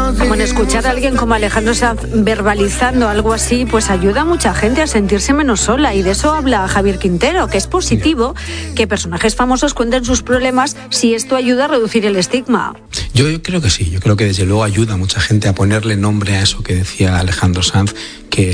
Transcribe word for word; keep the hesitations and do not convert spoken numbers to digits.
Bueno, escuchar a alguien como Alejandro Sanz verbalizando algo así, pues ayuda a mucha gente a sentirse menos sola, y de eso habla Javier Quintero, que es positivo que personajes famosos cuenten sus problemas si esto ayuda a reducir el estigma. Yo creo que sí, yo creo que desde luego ayuda a mucha gente a ponerle nombre a eso que decía Alejandro Sanz,